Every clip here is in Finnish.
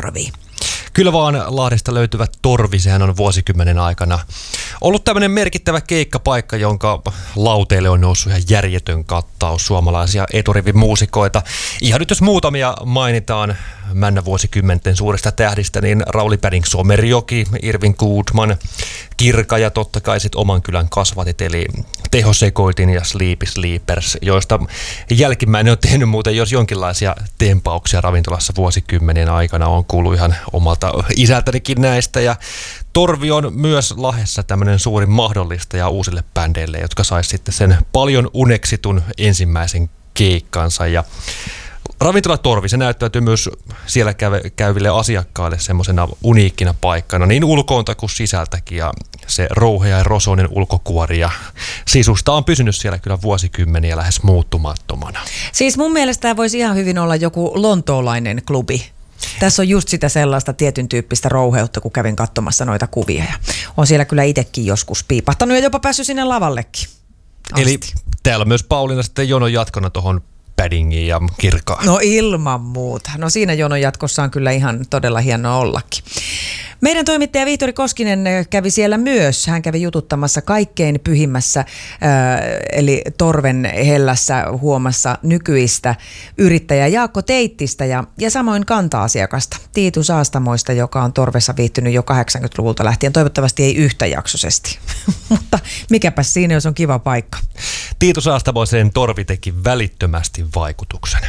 Torvi. Kyllä vaan Lahdesta löytyvä Torvi, sehän on vuosikymmenen aikana ollut tämmöinen merkittävä keikkapaikka, jonka lauteille on noussut ihan järjetön kattaus suomalaisia eturivimuusikoita. Ihan nyt jos muutamia mainitaan männä vuosikymmenten suurista tähdistä, niin Rauli Päding Somerjoki, Irvin Goodman, Kirka ja totta kai sit oman kylän kasvatit, eli Teho Sekoitin ja Sleepy Sleepers, joista jälkimmäinen on tehnyt muuten jos jonkinlaisia tempauksia ravintolassa vuosikymmenien aikana. On kuullut ihan omalta isältänikin näistä, ja Torvi on myös Lahdessa tämmöinen suuri mahdollistaja uusille bändeille, jotka sais sitten sen paljon uneksitun ensimmäisen keikkansa. Ja ravintola Torvi, se näyttäytyy myös siellä käyville asiakkaille semmoisena uniikkina paikkana, niin ulkoonta kuin sisältäkin, ja se rouhea ja rosoinen ulkokuori ja sisusta on pysynyt siellä kyllä vuosikymmeniä lähes muuttumattomana. Siis mun mielestä tämä voisi ihan hyvin olla joku lontoolainen klubi. Tässä on just sitä sellaista tietyn tyyppistä rouheutta, kun kävin katsomassa noita kuvia. Ja on siellä kyllä itsekin joskus piipahtanut ja jopa päässyt sinne lavallekin asti. Eli täällä myös Pauliina sitten jonon jatkona tuohon Pädingiin ja Kirkaan. No ilman muuta. No siinä jonon jatkossa on kyllä ihan todella hienoa ollakin. Meidän toimittaja Vihtori Koskinen kävi siellä myös. Hän kävi jututtamassa kaikkein pyhimmässä, eli Torven hellässä huomassa nykyistä yrittäjää Jaakko Teittistä ja samoin kanta-asiakasta Tiitu Saastamoista, joka on Torvessa viihtynyt jo 80-luvulta lähtien. Toivottavasti ei yhtäjaksoisesti, mutta mikäpäs siinä, jos on kiva paikka. Tiitu Saastamoiseen Torvi teki välittömästi vaikutuksen.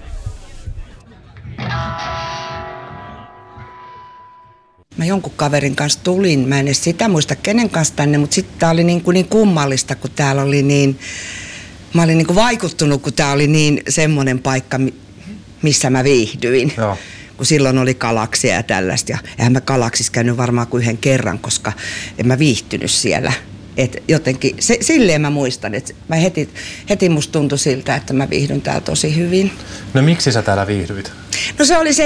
Mä jonkun kaverin kanssa tulin, mä en edes sitä muista kenen kanssa tänne, mutta sitten tää oli niin kummallista, kun täällä oli niin, mä olin niin vaikuttunut, kun tää oli niin semmoinen paikka, missä mä viihdyin. Joo. Kun silloin oli Galaksia ja tällaista, ja eihän mä Galaksissa käynyt varmaan kuin yhden kerran, koska en mä viihtynyt siellä. Et jotenkin, silleen mä muistan, että mä heti musta tuntui siltä, että mä viihdyn täällä tosi hyvin. No miksi sä täällä viihdyit? No se oli se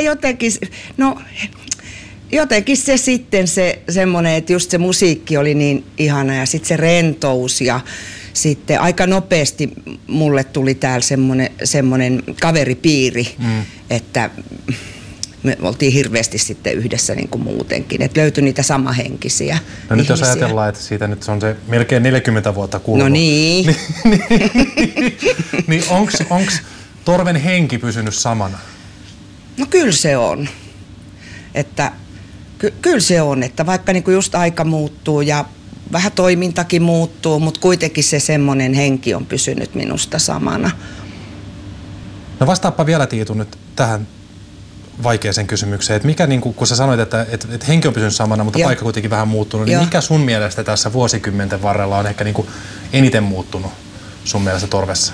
jotenkin se sitten se semmoinen, että just se musiikki oli niin ihana ja sitten se rentous ja sitten aika nopeasti mulle tuli täällä semmoinen kaveripiiri, että me oltiin hirveästi sitten yhdessä niin kuin muutenkin, että löytyi niitä samahenkisiä No ihmisiä. Nyt jos ajatellaan, että siitä nyt on se melkein 40 vuotta kulunut. No niin. Niin onks Torven henki pysynyt samana? No kyllä se on. Että kyllä se on, että vaikka niinku just aika muuttuu ja vähän toimintakin muuttuu, mutta kuitenkin se semmoinen henki on pysynyt minusta samana. No vastaappa vielä Tiitu nyt tähän vaikeaseen kysymykseen, että mikä, niin kun sä sanoit, että henki on pysynyt samana, mutta paikka kuitenkin vähän muuttunut, niin mikä sun mielestä tässä vuosikymmenten varrella on ehkä niin kuin eniten muuttunut sun mielestä Torvessa?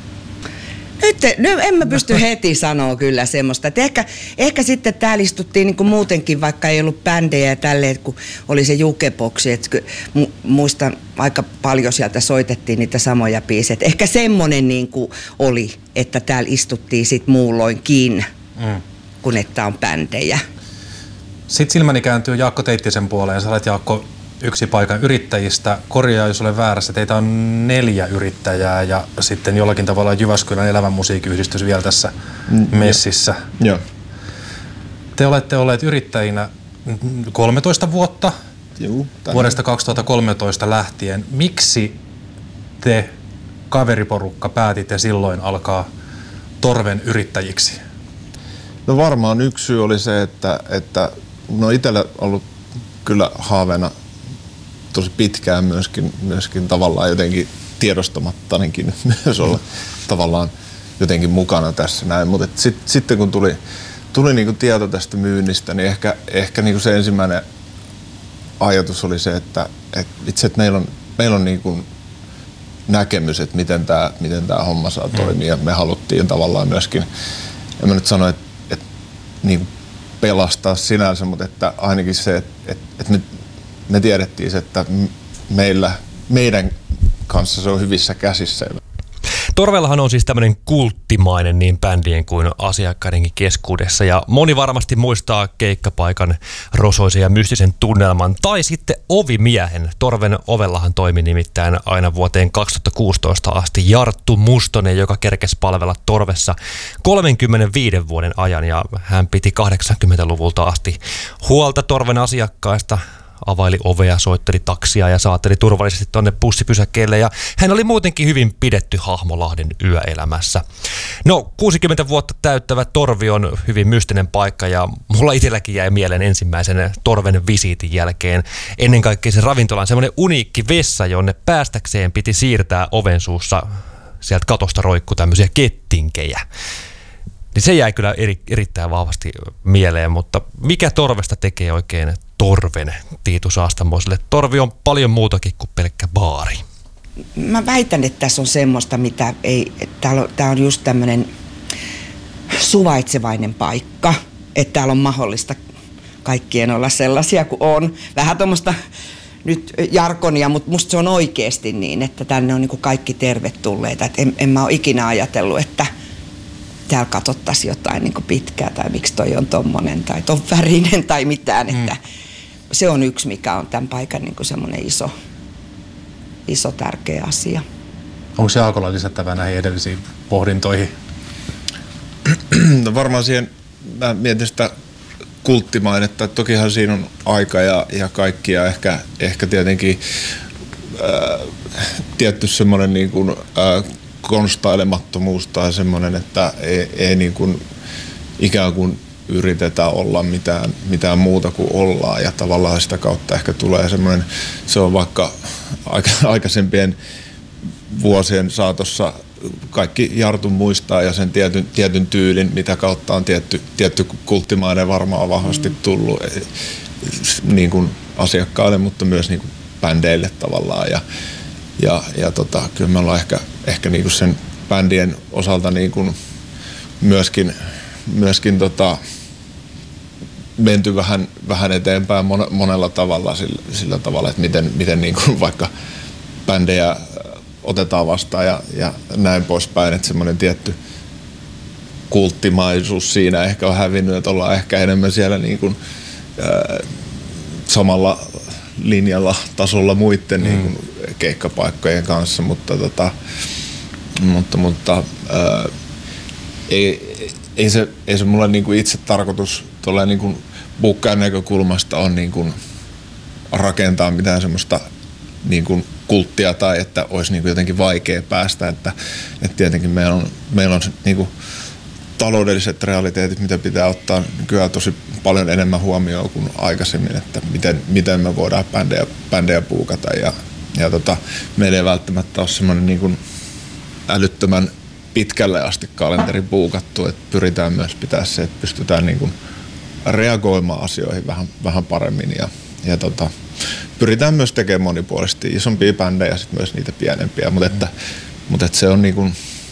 Nyt en mä pysty heti sanoa kyllä semmoista. Että ehkä sitten täällä istuttiin niin kuin muutenkin, vaikka ei ollut bändejä ja tälleen, kun oli se jukeboksi. Että muistan aika paljon sieltä soitettiin niitä samoja biisejä. Ehkä semmoinen niin kuin oli, että täällä istuttiin sit muulloinkin, kun että on bändejä. Sitten silmäni kääntyy Jaakko Teittisen puoleen. Sä olet, Jaakko, yksi paikan yrittäjistä. Korjaa, jos olen väärässä. Teitä on 4 yrittäjää ja sitten jollakin tavalla Jyväskylän elävän musiikkiyhdistys vielä tässä messissä. Joo. Te olette olleet yrittäjinä 13 vuotta, vuodesta 2013 lähtien. Miksi te, kaveriporukka, päätitte silloin alkaa Torven yrittäjiksi? No varmaan yksi syy oli se, että no itsellä ollut kyllä haaveena tosi pitkään myöskin tavallaan jotenkin tiedostamattainenkin myös olla tavallaan jotenkin mukana tässä näin. Mutta sitten kun tuli niinku tieto tästä myynnistä, niin ehkä niinku se ensimmäinen ajatus oli se, että itse että meillä on niinku näkemys, että miten tää homma saa toimia. Me haluttiin tavallaan myöskin, en mä nyt sano, että niin pelastaa sinänsä, mutta että ainakin se, että me tiedettiin, että meidän kanssa se on hyvissä käsissä. Torvellahan on siis tämmöinen kulttimainen niin bändien kuin asiakkaidenkin keskuudessa ja moni varmasti muistaa keikkapaikan rosoisen ja mystisen tunnelman tai sitten ovimiehen. Torven ovellahan toimi nimittäin aina vuoteen 2016 asti Jarttu Mustonen, joka kerkesi palvella Torvessa 35 vuoden ajan ja hän piti 80-luvulta asti huolta Torven asiakkaista. Availi ovea, soitteli taksia ja saatteli turvallisesti tuonne bussipysäkkeelle ja hän oli muutenkin hyvin pidetty hahmo Lahden yöelämässä. No, 60 vuotta täyttävä Torvi on hyvin mystinen paikka ja mulla itselläkin jäi mieleen ensimmäisen Torven visiitin jälkeen ennen kaikkea se ravintolan semmoinen uniikki vessa, jonne päästäkseen piti siirtää oven suussa sieltä katosta roikku tämmöisiä kettinkejä. Niin se jäi kyllä erittäin vahvasti mieleen, mutta mikä Torvesta tekee oikein Torven, Tiitu Saastamoiselle? Torvi on paljon muutakin kuin pelkkä baari. Mä väitän, että tässä on semmoista, mitä ei, tää on just tämmönen suvaitsevainen paikka, että täällä on mahdollista kaikkien olla sellaisia kuin on. Vähän tuommoista nyt jargonia, mutta musta se on oikeasti niin, että tänne on niinku kaikki tervetulleita. Et en mä ole ikinä ajatellut, että täällä katsottaisiin jotain niin pitkää tai miksi toi on tommonen tai ton värinen tai mitään. Että se on yksi, mikä on tämän paikan niin semmoinen iso tärkeä asia. Onko se Jaakolla lisättävää näihin edellisiin pohdintoihin? No varmaan siihen, mä mietin sitä kulttimainetta, että tokihan siinä on aika ja kaikki ja ehkä tietenkin tietty semmoinen niin kuin konstailemattomuus tai semmoinen, että ei niin kuin ikään kuin yritetä olla mitään muuta kuin ollaan ja tavallaan sitä kautta ehkä tulee semmoinen, se on vaikka aikaisempien vuosien saatossa kaikki Jartun muistaa ja sen tietyn tyylin, mitä kautta on tietty kulttimainen varmaan vahvasti tullut niin kuin asiakkaille, mutta myös niin kuin bändeille tavallaan ja kyllä me ollaan ehkä niin kuin sen bändien osalta niin kuin myöskin menty vähän eteenpäin monella tavalla sillä tavalla, että miten niin kuin vaikka bändejä otetaan vastaan ja näin poispäin, että semmoinen tietty kulttimaisuus siinä ehkä on hävinnyt, että ollaan ehkä enemmän siellä niin kuin, samalla linjalla tasolla muiden niin kuin keikkapaikkojen kanssa, mutta ei se mulle niin kuin itse tarkoitus tuolla niin kuin buukkaajan näkökulmasta on niin kuin rakentaa mitään semmoista niin kuin kulttia tai että olisi niin kuin jotenkin vaikea päästä, että tietenkin meillä on niin kuin taloudelliset realiteetit, mitä pitää ottaa nykyään tosi paljon enemmän huomioon kuin aikaisemmin, että miten me voidaan bändejä buukata ja meillä ei välttämättä ole semmoinen niin kuin älyttömän pitkälle asti kalenteri buukattu, että pyritään myös pitää se, että pystytään niin kuin reagoimaan asioihin vähän paremmin ja pyritään myös tekemään monipuolisesti isompia bändejä ja sitten myös niitä pienempiä, mutta se on niin kuin,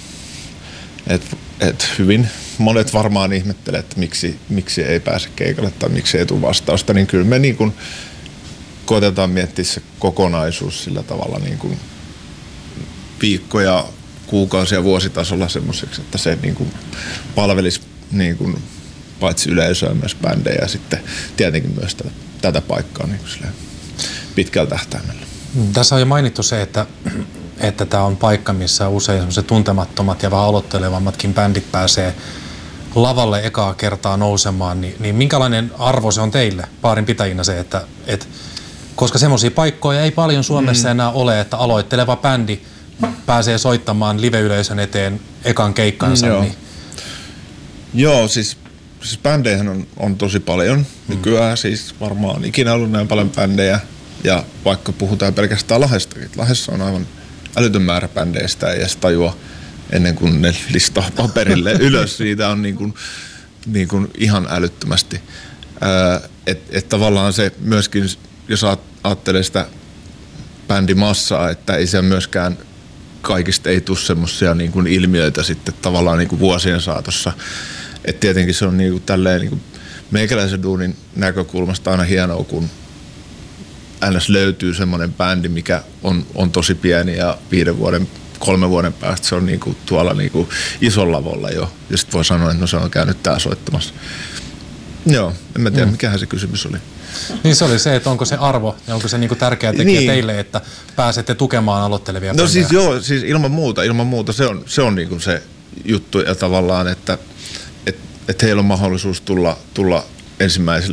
että hyvin monet varmaan ihmettelee, että miksi ei pääse keikalle tai miksi ei tule vastausta, niin kyllä me niin kuin koetetaan miettiä se kokonaisuus sillä tavalla niin kuin viikkoja, kuukausia, vuositasolla semmoiseksi, että se niin kuin palvelisi niin kuin paitsi yleisöä myös bändejä ja sitten tietenkin myös tätä paikkaa niin kuin pitkällä tähtäimellä. Tässä on jo mainittu se, että tämä on paikka, missä usein semmoiset tuntemattomat ja vähän aloittelevammatkin bändit pääsee lavalle ekaa kertaa nousemaan, niin minkälainen arvo se on teille baarin pitäjinä se, että koska semmoisia paikkoja ei paljon Suomessa enää ole, että aloitteleva bändi pääsee soittamaan live-yleisön eteen ekan keikkansa. Joo, niin. Joo siis bändejähän on tosi paljon nykyään, siis varmaan on ikinä ollut näin paljon bändejä ja vaikka puhutaan pelkästään Lahdestakin, Lahdessa on aivan älytön määrä bändejä, sitä ei edes tajua ennen kuin ne listaa paperille ylös, siitä on niin kuin ihan älyttömästi. Että tavallaan se myöskin, jos ajattelee sitä bändimassaa, että ei se myöskään kaikista ei tule semmoisia niin kuin ilmiöitä sitten tavallaan niin kuin vuosien saatossa. Et tietenkin se on niin kuin tälleen niin kuin meikäläisen duunin näkökulmasta aina hienoa, kun NS löytyy semmoinen bändi, mikä on tosi pieni ja 5 vuoden 3 vuoden päästä se on niinku tuolla niinku isolla lavolla jo. Ja sitten voi sanoa, että no se on käynyt tää soittamassa. Joo, en mä tiedä, mikähän se kysymys oli. Niin se oli se, että onko se arvo ja onko se niinku tärkeä tekijä teille, että pääsette tukemaan aloittelevia bändejä? No siis joo, siis ilman muuta se on niinku se juttu ja tavallaan, että heillä on mahdollisuus tulla ensimmäisille